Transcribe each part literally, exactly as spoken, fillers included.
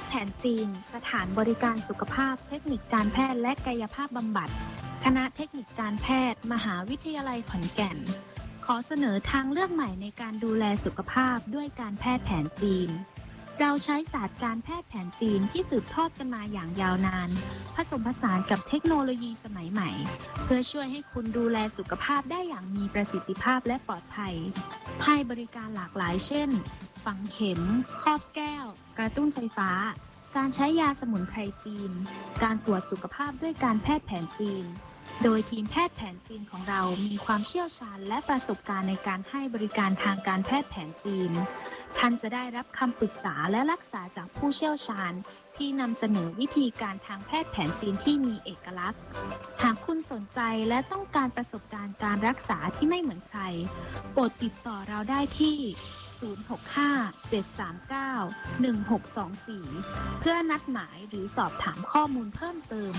ทย์แผนจีนสถานบริการสุขภาพเทคนิคการแพทย์และกายภาพบำบัดคณะเทคนิคการแพทย์มหาวิทยาลัยขอนแก่นขอเสนอทางเลือกใหม่ในการดูแลสุขภาพด้วยการแพทย์แผนจีนเราใช้ศาสตร์การแพทย์แผนจีนที่สืบทอดกันมาอย่างยาวนานผสมผสานกับเทคโนโลยีสมัยใหม่เพื่อช่วยให้คุณดูแลสุขภาพได้อย่างมีประสิทธิภาพและปลอดภัยให้บริการหลากหลายเช่นฝังเข็มครอบแก้วกระตุ้นไฟฟ้าการใช้ยาสมุนไพรจีนการตรวจสุขภาพด้วยการแพทย์แผนจีนโดยทีมแพทย์แผนจีนของเรามีความเชี่ยวชาญและประสบการณ์ในการให้บริการทางการแพทย์แผนจีนท่านจะได้รับคำปรึกษาและรักษาจากผู้เชี่ยวชาญที่นำเสนอวิธีการทางแพทย์แผนจีนที่มีเอกลักษณ์หากคุณสนใจและต้องการประสบการณ์การรักษาที่ไม่เหมือนใครโปรดติดต่อเราได้ที่ศูนย์ หก ห้า เจ็ด สาม เก้า หนึ่ง หก สอง สี่ เพื่อนัดหมายหรือสอบถามข้อมูลเพิ่มเติม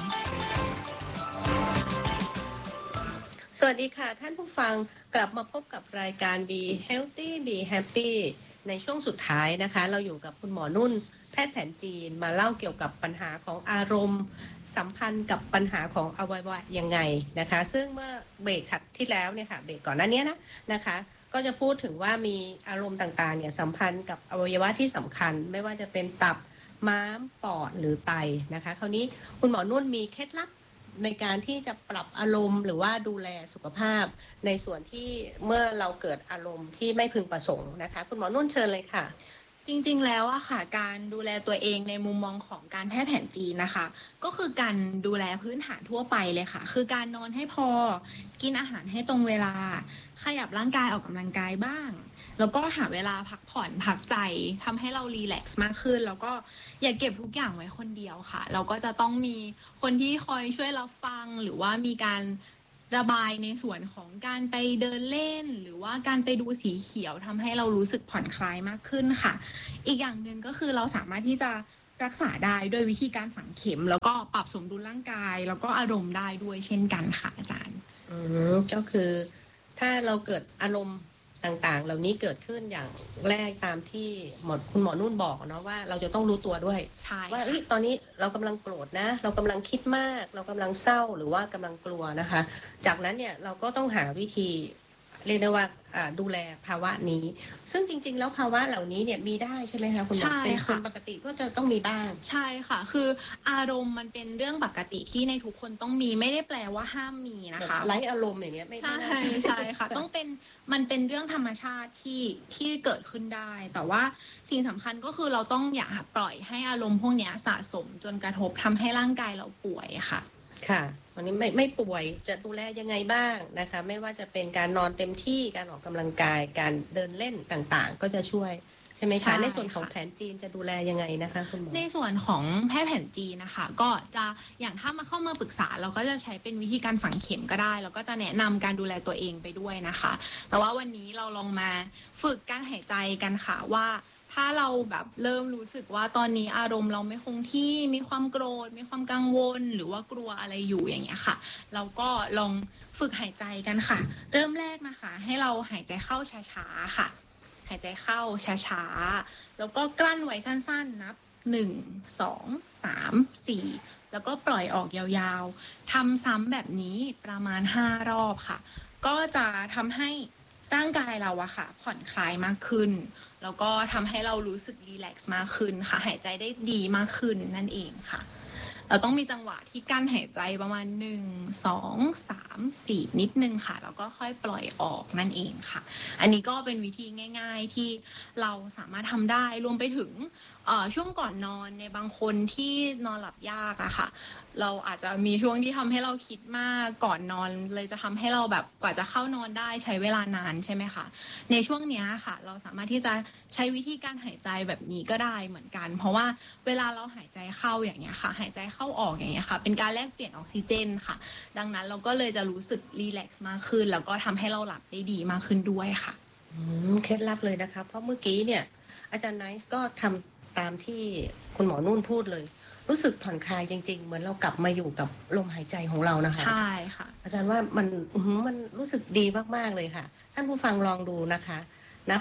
สวัสดีค่ะท่านผู้ฟังกลับมาพบกับรายการ Be Healthy Be Happy ในช่วงสุดท้ายนะคะเราอยู่กับคุณหมอนุ่นแพทย์แผนจีนมาเล่าเกี่ยวกับปัญหาของอารมณ์สัมพันธ์กับปัญหาของอวัยวะยังไงนะคะซึ่งเมื่อเบรกถัดที่แล้วเนี่ยค่ะเบรกก่อนหน้านี้นะนะคะก็จะพูดถึงว่ามีอารมณ์ต่างๆเนี่ยสัมพันธ์กับอวัยวะที่สำคัญไม่ว่าจะเป็นตับม้ามปอดหรือไตนะคะคราวนี้คุณหมอนุ่นมีเคล็ดลับในการที่จะปรับอารมณ์หรือว่าดูแลสุขภาพในส่วนที่เมื่อเราเกิดอารมณ์ที่ไม่พึงประสงค์นะคะคุณหมอนุ่นเชิญเลยค่ะจริงๆแล้วอะค่ะการดูแลตัวเองในมุมมองของการแพทย์แผนจีนนะคะก็คือการดูแลพื้นฐานทั่วไปเลยค่ะคือการนอนให้พอกินอาหารให้ตรงเวลาขยับร่างกายออกกำลังกายบ้างแล้วก็หาเวลาพักผ่อนพักใจทำให้เรารีแลกซ์มากขึ้นแล้วก็อย่าเก็บทุกอย่างไว้คนเดียวค่ะเราก็จะต้องมีคนที่คอยช่วยรับฟังหรือว่ามีการระบายในส่วนของการไปเดินเล่นหรือว่าการไปดูสีเขียวทำให้เรารู้สึกผ่อนคลายมากขึ้นค่ะอีกอย่างหนึ่งก็คือเราสามารถที่จะรักษาได้โดยวิธีการฝังเข็มแล้วก็ปรับสมดุลร่างกายแล้วก็อารมณ์ได้ด้วยเช่นกันค่ะอาจารย์อืมก็คือถ้าเราเกิดอารมณ์ต่างๆเหล่านี้เกิดขึ้นอย่างแรกตามที่หมอคุณหมอนุ่นบอกเนาะว่าเราจะต้องรู้ตัวด้วยว่าเอ้ยตอนนี้เรากำลังโกรธนะเรากำลังคิดมากเรากำลังเศร้าหรือว่ากำลังกลัวนะคะจากนั้นเนี่ยเราก็ต้องหาวิธีเรียกได้ว่าดูแลภาวะนี้ซึ่งจริงๆแล้วภาวะเหล่านี้เนี่ยมีได้ใช่ไหมคะคุณหมอเป็นคนปกติก็จะต้องมีบ้างใช่ค่ะคืออารมณ์มันเป็นเรื่องปกติที่ในทุกคนต้องมีไม่ได้แปลว่าห้ามมีนะคะไร้อารมณ์อย่างเงี้ยไม่ได้ใช่ใช่ค่ะต้องเป็นมันเป็นเรื่องธรรมชาติที่ที่เกิดขึ้นได้แต่ว่าสิ่งสำคัญก็คือเราต้องอย่าปล่อยให้อารมณ์พวกนี้สะสมจนกระทบทำให้ร่างกายเราป่วยค่ะค่ะวันนี้ไม่ไม่ป่วยจะดูแลยังไงบ้างนะคะไม่ว่าจะเป็นการนอนเต็มที่การออกกำลังกายการเดินเล่นต่างๆก็จะช่วยใช่ไหมคะในส่วนของแผนจีนจะดูแลยังไงนะคะคุณหมอในส่วนของแพทย์แผนจีนนะคะก็จะอย่างถ้ามาเข้ามาปรึกษาเราก็จะใช้เป็นวิธีการฝังเข็มก็ได้แล้วก็จะแนะนำการดูแลตัวเองไปด้วยนะคะแต่ว่าวันนี้เราลองมาฝึกการหายใจกันค่ะว่าถ้าเราแบบเริ่มรู้สึกว่าตอนนี้อารมณ์เราไม่คงที่มีความโกรธมีความกังวลหรือว่ากลัวอะไรอยู่อย่างเงี้ยค่ะเราก็ลองฝึกหายใจกันค่ะเริ่มแรกนะคะให้เราหายใจเข้าช้าๆค่ะหายใจเข้าช้าๆแล้วก็กลั้นไว้สั้นๆนับหนึ่ง สอง สาม สี่แล้วก็ปล่อยออกยาวๆทำซ้ำแบบนี้ประมาณห้ารอบค่ะก็จะทำให้ร่างกายเราอะค่ะผ่อนคลายมากขึ้นแล้วก็ทำให้เรารู้สึกรีแลกซ์มากขึ้นค่ะหายใจได้ดีมากขึ้นนั่นเองค่ะเราต้องมีจังหวะที่กั้นหายใจประมาณหนึ่ง สอง สาม สี่นิดนึงค่ะแล้วก็ค่อยปล่อยออกนั่นเองค่ะอันนี้ก็เป็นวิธีง่ายๆที่เราสามารถทำได้รวมไปถึงช่วงก่อนนอนในบางคนที่นอนหลับยากอะค่ะเราอาจจะมีช่วงที่ทำให้เราคิดมากก่อนนอนเลยจะทำให้เราแบบกว่าจะเข้านอนได้ใช้เวลานานใช่ไหมคะในช่วงนี้ค่ะเราสามารถที่จะใช้วิธีการหายใจแบบนี้ก็ได้เหมือนกันเพราะว่าเวลาเราหายใจเข้าอย่างเงี้ยค่ะหายใจเข้าออกอย่างเงี้ยค่ะเป็นการแลกเปลี่ยนออกซิเจนค่ะดังนั้นเราก็เลยจะรู้สึกรีแลกซ์มากขึ้นแล้วก็ทำให้เราหลับได้ดีมากขึ้นด้วยค่ะอืมเคล็ดลับเลยนะคะเพราะเมื่อกี้เนี่ยอาจารย์ไนซ์ก็ทำตามที่คุณหมอนุ่นพูดเลยรู้สึกผ่อนคลายจริงๆเหมือนเรากลับมาอยู่กับลมหายใจของเรานะคะใช่ค่ะอาจารย์ว่ามันมันรู้สึกดีมากๆเลยค่ะท่านผู้ฟังลองดูนะคะนับ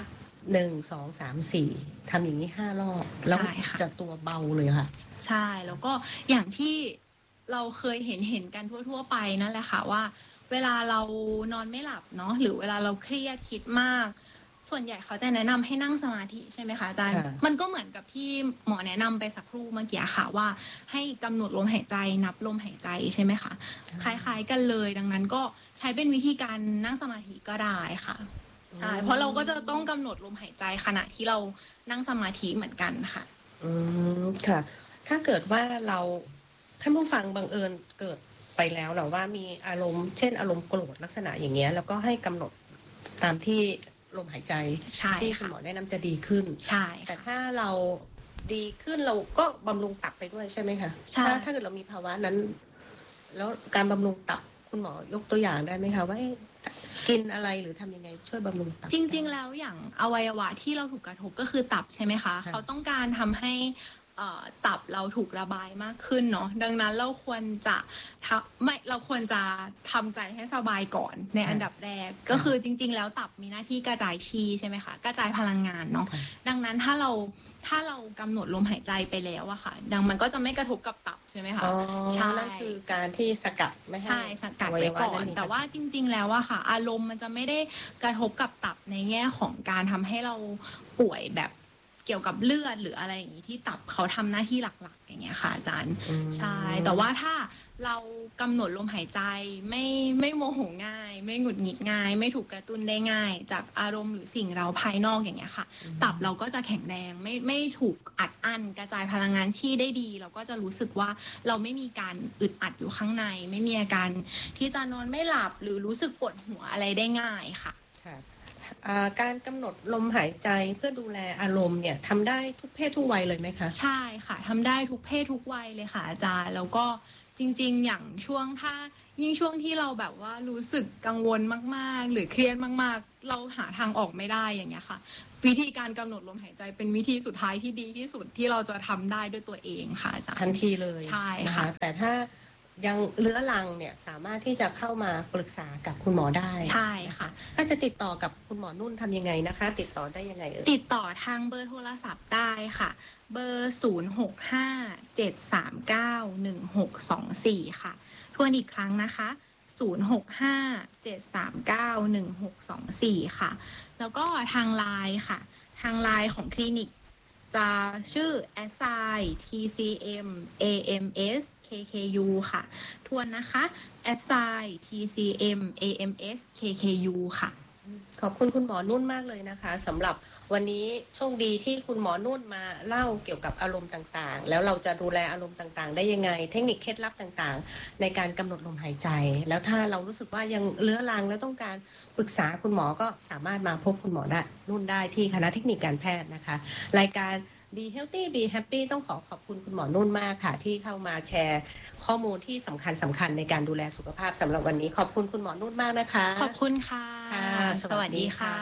หนึ่งสองสามสี่ทำอย่างนี้ห้ารอบแล้วจะตัวเบาเลยค่ะใช่แล้วก็อย่างที่เราเคยเห็นเห็นกันทั่วๆไปนั่นแหละค่ะว่าเวลาเรานอนไม่หลับเนาะหรือเวลาเราเครียดคิดมากส่วนใหญ่เขาจะแนะนำให้นั่งสมาธิใช่ไหมคะอาจารย์มันก็เหมือนกับที่หมอแนะนำไปสักครู่เมื่อกี้ค่ะว่าให้กำหนดลมหายใจนับลมหายใจใช่ไหมคะคล้ายๆกันเลยดังนั้นก็ใช้เป็นวิธีการนั่งสมาธิก็ได้ค่ะใช่เพราะเราก็จะต้องกำหนดลมหายใจขณะที่เรานั่งสมาธิเหมือนกันค่ะอืมค่ะถ้าเกิดว่าเราท่านผู้ฟังบังเอิญเกิดไปแล้วหรือว่ามีอารมณ์เช่นอารมณ์โกรธลักษณะอย่างเงี้ยแล้วก็ให้กำหนดตามที่ลมหายใจที่คุณหมอแนะนำจะดีขึ้นใช่แต่ถ้าเราดีขึ้นเราก็บำรุงตับไปด้วยใช่ไหมคะใช่ถ้าเกิดเรามีภาวะนั้นแล้วการบำรุงตับคุณหมอยกตัวอย่างได้ไหมคะว่ากินอะไรหรือทำยังไงช่วยบำรุงตับจริงๆแล้วอย่างอวัยวะที่เราถูกกระทบก็คือตับใช่ไหมคะเขาต้องการทำให้ตับเราถูกระบายมากขึ้นเนาะดังนั้นเราควรจะไม่เราควรจะทำใจให้สบายก่อนในอันดับแรกก็คือจริงๆแล้วตับมีหน้าที่กระจายชีใช่ไหมคะกระจายพลังงานเนาะดังนั้นถ้าเราถ้าเรากำหนดลมหายใจไปแล้วอะค่ะดังมันก็จะไม่กระทบกับตับใช่ไหมคะใช่นั่นคือการที่สกัดไม่ใช่สกัดไปก่อนแต่ว่าจริงๆแล้วอะค่ะอารมณ์มันจะไม่ได้กระทบกับตับในแง่ของการทำให้เราป่วยแบบเกี่ยวกับเลือดหรืออะไรอย่างนี้ที่ตับเขาทำหน้าที่หลักๆอย่างเงี้ยค่ะอาจารย์ใช่แต่ว่าถ้าเรากำหนดลมหายใจไม่ไม่โมโหง่ายไม่หงุดหงิดง่ายไม่ถูกกระตุ้นได้ง่ายจากอารมณ์หรือสิ่งเราภายนอกอย่างเงี้ยค่ะตับเราก็จะแข็งแรงไม่ไม่ถูกอัดอั้นกระจายพลังงานที่ได้ดีเราก็จะรู้สึกว่าเราไม่มีการอึดอัดอยู่ข้างในไม่มีอาการที่จะนอนไม่หลับหรือรู้สึกปวดหัวอะไรได้ง่ายค่ะการกำหนดลมหายใจเพื่อดูแลอารมณ์เนี่ยทำได้ทุกเพศทุกวัยเลยไหมคะใช่ค่ะทำได้ทุกเพศทุกวัยเลยค่ะอาจารย์แล้วก็จริงๆอย่างช่วงถ้ายิ่งช่วงที่เราแบบว่ารู้สึกกังวลมากๆหรือเครียดมากๆเราหาทางออกไม่ได้อย่างเงี้ยค่ะวิธีการกำหนดลมหายใจเป็นวิธีสุดท้ายที่ดีที่สุดที่เราจะทำได้ด้วยตัวเองค่ะอาจารย์ทันทีเลยใช่ค่ะแต่ถ้ายังเรื้อรังเนี่ยสามารถที่จะเข้ามาปรึกษากับคุณหมอได้ใช่ค่ะถ้าจะติดต่อกับคุณหมอนุ่นทำยังไงนะคะติดต่อได้ยังไงเอ่ยติดต่อทางเบอร์โทรศัพท์ได้ค่ะเบอร์ศูนย์ หก ห้า เจ็ด สาม เก้า หนึ่ง หก สอง สี่ค่ะทวนอีกครั้งนะคะศูนย์ หก ห้า เจ็ด สาม เก้า หนึ่ง หก สอง สี่ค่ะแล้วก็ทางไลน์ค่ะทางไลน์ของคลินิกจะชื่อ assign ที ซี เอ็ม เอ เอ็ม เอส เค เค ยู ค่ะทวนนะคะ assign ที ซี เอ็ม เอ เอ็ม เอส เค เค ยู ค่ะขอบคุณคุณหมอนุ่นมากเลยนะคะสำหรับวันนี้โชคดีที่คุณหมอนุ่นมาเล่าเกี่ยวกับอารมณ์ต่างๆแล้วเราจะดูแลอารมณ์ต่างๆได้ยังไงเทคนิคเคล็ดลับต่างๆในการกำหนดลมหายใจแล้วถ้าเรารู้สึกว่ายังเลื้อรังแล้วต้องการปรึกษาคุณหมอก็สามารถมาพบคุณหมอได้นุ่นได้ที่คณะเทคนิคการแพทย์นะคะรายการ Be Healthy Be Happy ต้องขอขอบคุณคุณหมอนุ่นมากค่ะที่เข้ามาแชร์ข้อมูลที่สำคัญสำคัญในการดูแลสุขภาพสำหรับวันนี้ขอบคุณคุณหมอนุ่นมากนะคะขอบคุณค่ะสวัสดีค่ะ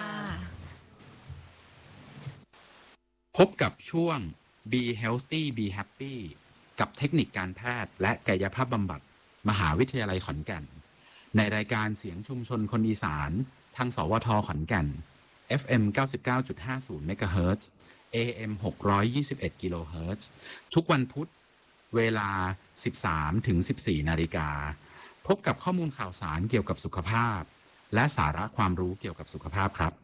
พบกับช่วง Be Healthy Be Happy กับเทคนิคการแพทย์และกายภาพบำบัดมหาวิทยาลัยขอนแก่นในรายการเสียงชุมชนคนอีสานทางสวทขอนแก่น เอฟ เอ็ม เก้าสิบเก้าจุดห้าศูนย์ เมกะเฮิรตซ์ เอ เอ็ม หกร้อยยี่สิบเอ็ด กิโลเฮิรตซ์ทุกวันพุธเวลา สิบสามถึงสิบสี่ นาฬิกาพบกับข้อมูลข่าวสารเกี่ยวกับสุขภาพและสาระความรู้เกี่ยวกับสุขภาพครับ